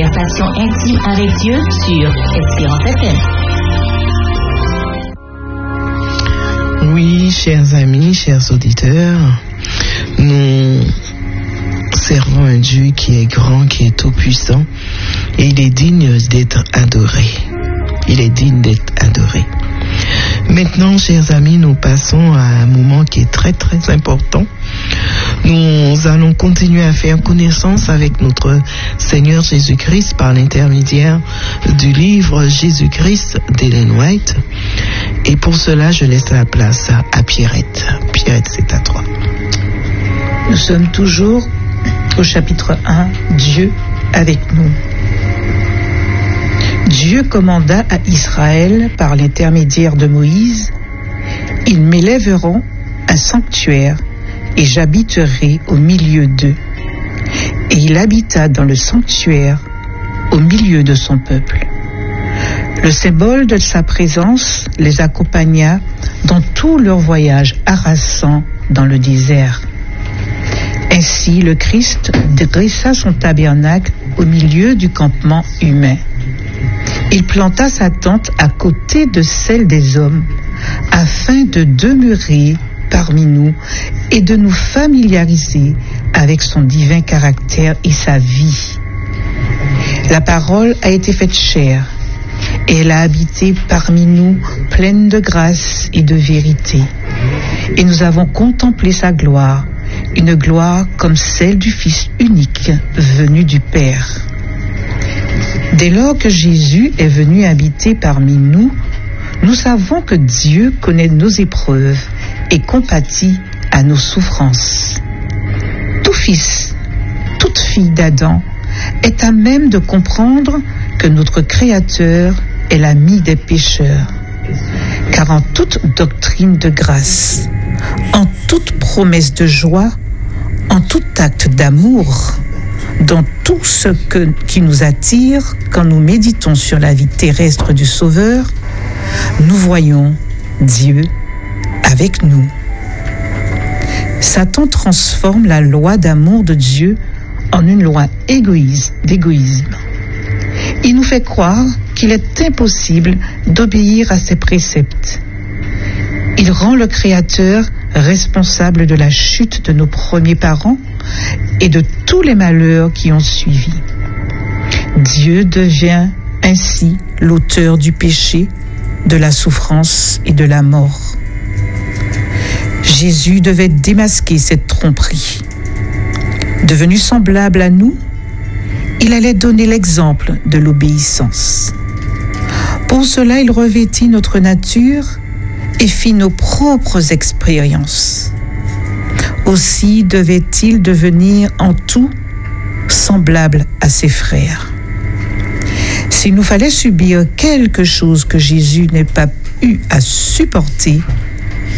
conversation intime avec Dieu sur Espérance FM. Oui, chers amis, chers auditeurs, nous servons un Dieu qui est grand, qui est tout-puissant, et il est digne d'être adoré. Il est digne d'être adoré. Maintenant, chers amis, nous passons à un moment qui est très très important. Nous allons continuer à faire connaissance avec notre Seigneur Jésus-Christ par l'intermédiaire du livre Jésus-Christ d'Ellen White. Et pour cela, je laisse la place à Pierrette. Pierrette, c'est à toi. Nous sommes toujours au chapitre 1, Dieu avec nous. Dieu commanda à Israël par l'intermédiaire de Moïse, « Ils m'élèveront un sanctuaire et j'habiterai au milieu d'eux. » Et il habita dans le sanctuaire au milieu de son peuple. Le symbole de sa présence les accompagna dans tout leur voyage harassant dans le désert. Ainsi, le Christ dressa son tabernacle au milieu du campement humain. Il planta sa tente à côté de celle des hommes, afin de demeurer parmi nous et de nous familiariser avec son divin caractère et sa vie. La parole a été faite chair, et elle a habité parmi nous pleine de grâce et de vérité. Et nous avons contemplé sa gloire, une gloire comme celle du Fils unique venu du Père. Dès lors que Jésus est venu habiter parmi nous, nous savons que Dieu connaît nos épreuves et compatit à nos souffrances. Tout fils, toute fille d'Adam est à même de comprendre que notre Créateur est l'ami des pécheurs. Car en toute doctrine de grâce, en toute promesse de joie, en tout acte d'amour, dans tout ce qui nous attire quand nous méditons sur la vie terrestre du Sauveur, nous voyons Dieu avec nous. Satan transforme la loi d'amour de Dieu en une loi d'égoïsme. Il nous fait croire qu'il est impossible d'obéir à ses préceptes. Il rend le Créateur responsable de la chute de nos premiers parents et de tous les malheurs qui ont suivi. Dieu devient ainsi l'auteur du péché, de la souffrance et de la mort. Jésus devait démasquer cette tromperie. Devenu semblable à nous, il allait donner l'exemple de l'obéissance. Pour cela, il revêtit notre nature et fit nos propres expériences. Aussi devait-il devenir en tout semblable à ses frères. S'il nous fallait subir quelque chose que Jésus n'ait pas eu à supporter,